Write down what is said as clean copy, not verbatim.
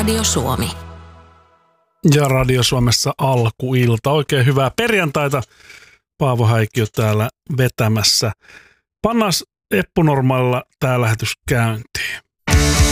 Radio Suomi. Ja Radio Suomessa alkuilta. Oikein hyvää perjantaita. Paavo Häikkiö täällä vetämässä. Pannaan Eppu Normaalilla tämä lähetys